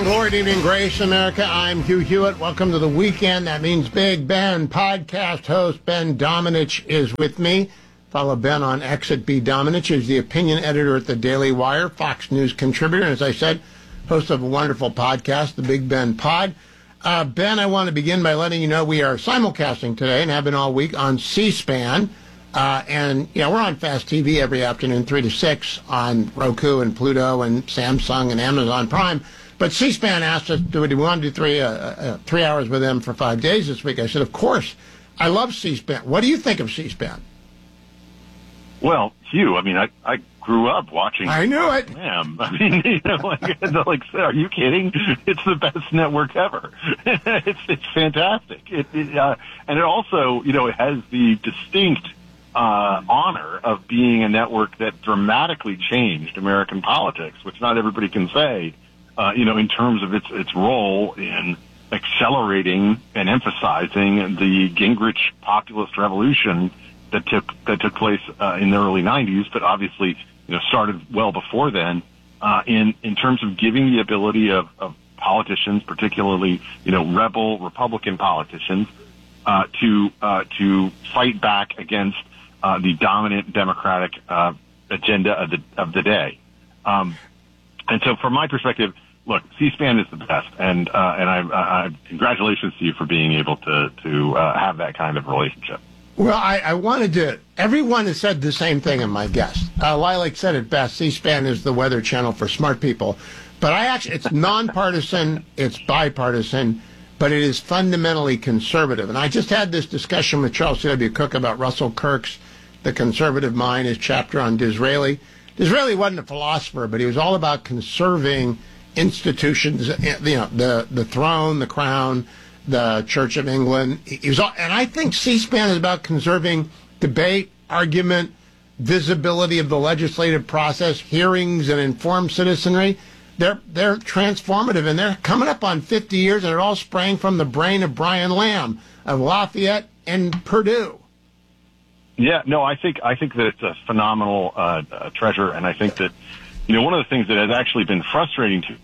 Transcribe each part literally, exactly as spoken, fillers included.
Lord, evening, Grace, America. I'm Hugh Hewitt. Welcome to the weekend. That means Big Ben. Podcast host Ben Domenech is with me. Follow Ben on X at B Domenech. He's the opinion editor at the Daily Wire, Fox News contributor, and as I said, host of a wonderful podcast, the Big Ben Pod. Uh, Ben, I want to begin by letting you know we are simulcasting today and have been all week on C-SPAN. Uh, and, you know, we're on Fast T V every afternoon, three to six on Roku and Pluto and Samsung and Amazon Prime. But C-SPAN asked us, do we want to do three, uh, uh, three hours with them for five days this week? I said, of course. I love C-SPAN. What do you think of C-SPAN? Well, Hugh, I mean, I, I grew up watching. I knew it. Damn. I mean, you know, like, like, are you kidding? It's the best network ever. it's it's fantastic. It, it uh, and it also, you know, it has the distinct uh, honor of being a network that dramatically changed American politics, which not everybody can say. Uh, you know, in terms of its its role in accelerating and emphasizing the Gingrich populist revolution that took that took place uh, in the early nineties, but obviously, you know, started well before then. Uh, in in terms of giving the ability of, of politicians, particularly, you know, rebel Republican politicians, uh, to uh, to fight back against uh, the dominant Democratic uh, agenda of the of the day. Um, and so, from my perspective, look, C-SPAN is the best, and uh, and I, I, I congratulations to you for being able to to uh, have that kind of relationship. Well, I, I wanted to, everyone has said the same thing in my guest. Uh, Lilac said it best, C-SPAN is the weather channel for smart people. But I actually, it's nonpartisan, it's bipartisan, but it is fundamentally conservative. And I just had this discussion with Charles C W. Cook about Russell Kirk's The Conservative Mind, his chapter on Disraeli. Disraeli wasn't a philosopher, but he was all about conserving institutions, you know, the, the throne, the crown, the Church of England. He was all, and I think C-SPAN is about conserving debate, argument, visibility of the legislative process, hearings, and informed citizenry. They're they're transformative, and they're coming up on fifty years, and it all sprang from the brain of Brian Lamb of Lafayette and Purdue. Yeah, no, I think I think that it's a phenomenal uh, uh, treasure, and I think that, you know, one of the things that has actually been frustrating to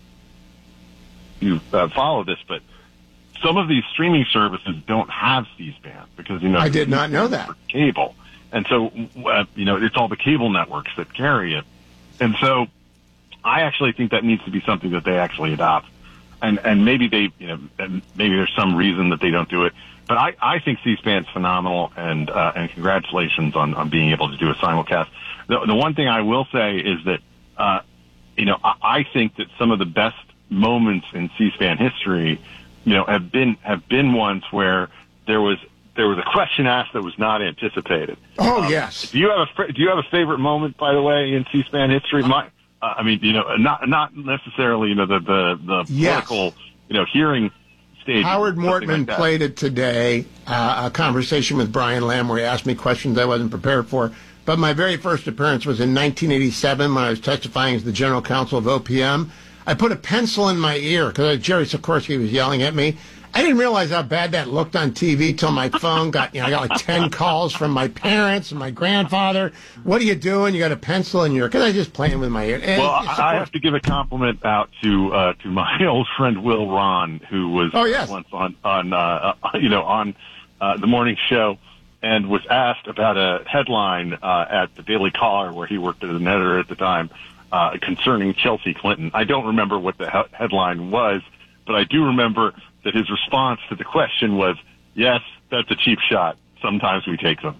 you uh, follow this, but some of these streaming services don't have C-SPAN because, you know, I did not know that. Cable. And so, uh, you know, it's all the cable networks that carry it. And so I actually think that needs to be something that they actually adopt. And, and maybe they, you know, and maybe there's some reason that they don't do it. But I, I think C-SPAN's phenomenal, and, uh, and congratulations on, on being able to do a simulcast. The, the one thing I will say is that, uh, you know, I, I think that some of the best moments in C-SPAN history, you know, have been have been ones where there was there was a question asked that was not anticipated. Oh um, yes. Do you have a do you have a favorite moment, by the way, in C-SPAN history? My, uh, I mean, you know, not not necessarily, you know, the the, the yes. political, you know, hearing stage. Howard Mortman like played it today. Uh, a conversation with Brian Lamb where he asked me questions I wasn't prepared for. But my very first appearance was in nineteen eighty-seven when I was testifying as the general counsel of O P M. I put a pencil in my ear because Jerry Sikorsky was yelling at me. I didn't realize how bad that looked on T V till my phone got, you know, I got like ten calls from my parents and my grandfather. What are you doing? You got a pencil in your ear. Because I was just playing with my ear. And well, I have to give a compliment out to uh, to my old friend Will Ron, who was oh, yes. once on, on uh, uh, you know, on uh, the morning show and was asked about a headline uh, at the Daily Caller where he worked as an editor at the time. Uh, concerning Chelsea Clinton. I don't remember what the he- headline was, but I do remember that his response to the question was, yes, that's a cheap shot. Sometimes we take them.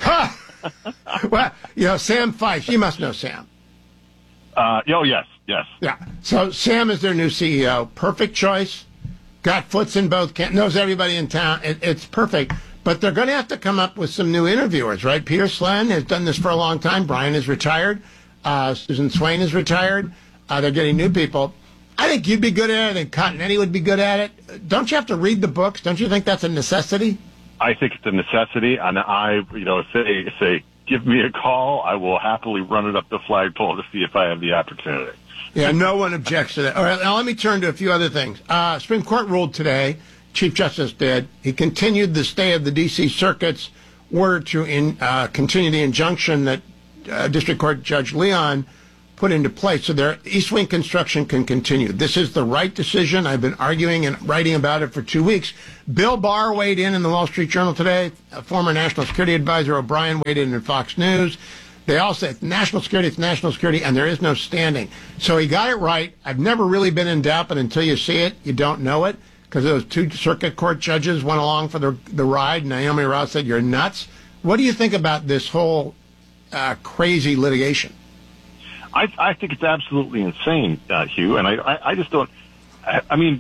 Well, you know, Sam Fife, you must know Sam. Uh, oh, yes, yes. Yeah. So Sam is their new C E O. Perfect choice. Got foots in both camps. Knows everybody in town. It, it's perfect. But they're going to have to come up with some new interviewers, right? Peter Slen has done this for a long time. Brian is retired. Uh, Susan Swain is retired. Uh, they're getting new people. I think you'd be good at it. I think Continetti would be good at it. Don't you have to read the books? Don't you think that's a necessity? I think it's a necessity, and I, you know, if they, if they give me a call, I will happily run it up the flagpole to see if I have the opportunity. Yeah, no one objects to that. All right, now let me turn to a few other things. Uh, Supreme Court ruled today, Chief Justice did, he continued the stay of the D C Circuit's order to in, uh, continue the injunction that uh, District Court Judge Leon put into place so their East Wing construction can continue. This is the right decision. I've been arguing and writing about it for two weeks. Bill Barr weighed in in the Wall Street Journal today. A former National Security Advisor O'Brien weighed in in Fox News. They all say it's national security, it's national security, and there is no standing. So he got it right. I've never really been in doubt, but until you see it, you don't know it, because those two circuit court judges went along for the, the ride. Naomi Ross said, you're nuts. What do you think about this whole uh, crazy litigation? I, I think it's absolutely insane, uh, Hugh, and I, I, I just don't. I, I mean,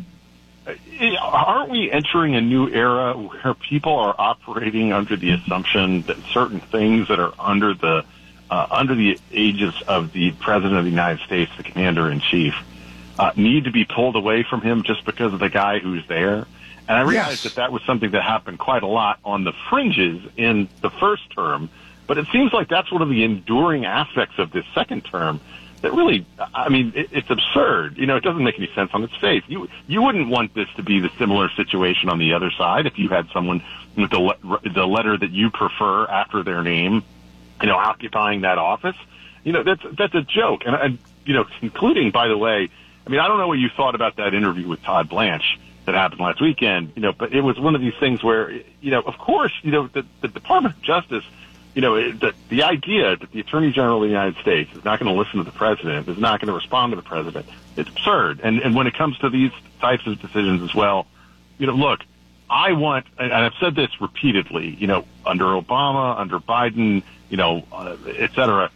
aren't we entering a new era where people are operating under the assumption that certain things that are under the uh, under the aegis of the President of the United States, the Commander in Chief, uh, need to be pulled away from him just because of the guy who's there? And I realized Yes. that that was something that happened quite a lot on the fringes in the first term. But it seems like that's one of the enduring aspects of this second term that really, I mean, it, it's absurd. You know, it doesn't make any sense on its face. You you wouldn't want this to be the similar situation on the other side if you had someone with the, le- the letter that you prefer after their name, you know, occupying that office. You know, that's that's a joke. And, and you know, concluding, by the way, I mean, I don't know what you thought about that interview with Todd Blanche that happened last weekend, you know, but it was one of these things where, you know, of course, you know, the, the Department of Justice, you know, the, the idea that the Attorney General of the United States is not going to listen to the President, is not going to respond to the President, it's absurd. And, and when it comes to these types of decisions as well, you know, look, I want, and I've said this repeatedly, you know, under Obama, under Biden, you know, uh, et cetera,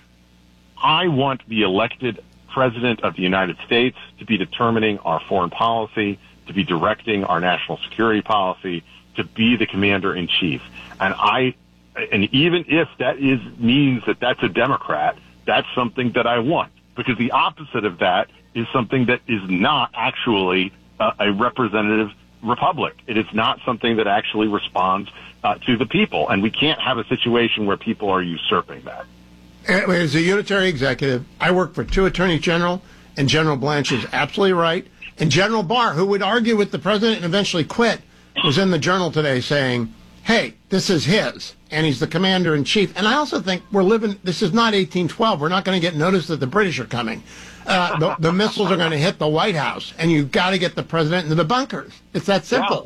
I want the elected President of the United States to be determining our foreign policy, to be directing our national security policy, to be the Commander-in-Chief. And I, and even if that is means that that's a Democrat, that's something that I want, because the opposite of that is something that is not actually uh, a representative republic. It is not something that actually responds uh, to the people, and we can't have a situation where people are usurping that. As a unitary executive, I work for two attorneys general, and General Blanche is absolutely right. And General Barr, who would argue with the president and eventually quit, was in the Journal today saying, hey, this is his, and he's the commander-in-chief. And I also think we're living, this is not eighteen twelve. We're not going to get notice that the British are coming. Uh, the, the missiles are going to hit the White House, and you've got to get the president into the bunkers. It's that simple.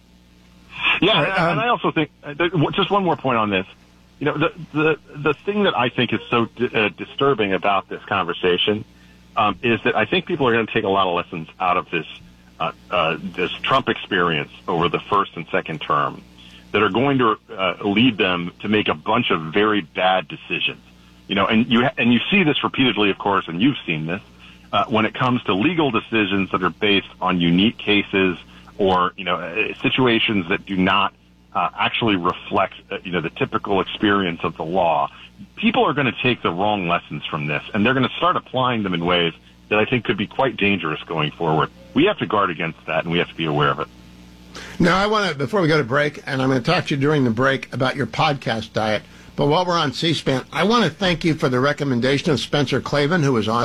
Yeah, Right, and, um, and I also think, uh, there- just one more point on this. You know, the the, the thing that I think is so di- uh, disturbing about this conversation um, is that I think people are going to take a lot of lessons out of this uh, uh, this Trump experience over the first and second term that are going to uh, lead them to make a bunch of very bad decisions. You know, and you and you see this repeatedly, of course, and you've seen this uh, when it comes to legal decisions that are based on unique cases or, you know, uh, situations that do not uh, actually reflect, uh, you know, the typical experience of the law. People are going to take the wrong lessons from this, and they're going to start applying them in ways that I think could be quite dangerous going forward. We have to guard against that, and we have to be aware of it. Now, I want to, before we go to break, and I'm going to talk to you during the break about your podcast diet, but while we're on C-SPAN, I want to thank you for the recommendation of Spencer Clavin, who was on.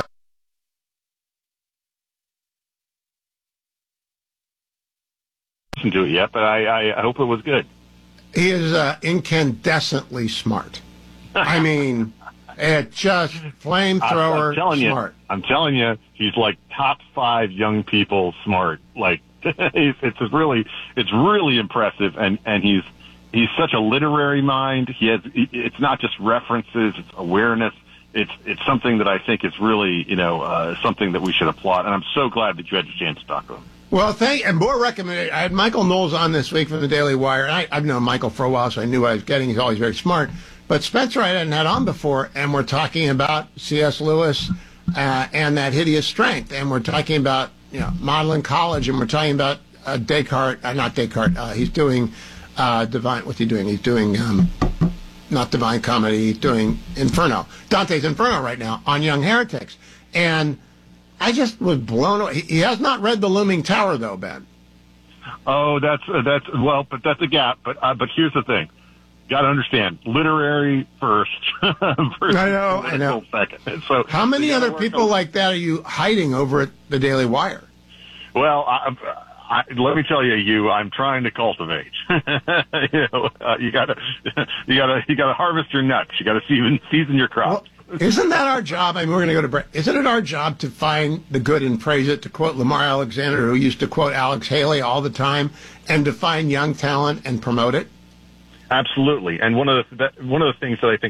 Listen to it yet, but I, I hope it was good. He is uh, incandescently smart. I mean, it just flamethrower I'm telling smart. you, I'm telling you, he's like top five young people smart. Like, it's, it's really, it's really impressive, and and he's he's such a literary mind. He has, it's not just references, it's awareness. It's it's something that I think is really, you know, uh, something that we should applaud. And I'm so glad that you had a chance to talk to him. Well, thank and more recommended. I had Michael Knowles on this week from the Daily Wire. And I, I've known Michael for a while, so I knew what I was getting. He's always very smart. But Spencer I hadn't had on before, and we're talking about C S. Lewis uh, and that hideous strength, and we're talking about, you know, Magdalen College, and we're talking about uh, Descartes, uh, not Descartes. Uh, he's doing uh, divine. What's he doing? He's doing um, not Divine Comedy. He's doing Inferno, Dante's Inferno right now on young heretics, and I just was blown away. He, he has not read The Looming Tower, though, Ben. Oh, that's uh, that's well, but that's a gap. But uh, but here's the thing. Got to understand, literary first. first I know, I know. Second. So, how many so other people on. like that are you hiding over at the Daily Wire? Well, I, I, let me tell you, you, I'm trying to cultivate. you know, uh, you gotta, you gotta, you gotta harvest your nuts. You gotta season, season your crops. Isn't that our job? I mean, we're going to go to break. Isn't it our job to find the good and praise it, to quote Lamar Alexander, who used to quote Alex Haley all the time, and to find young talent and promote it? Absolutely. And one of the one of the things that I think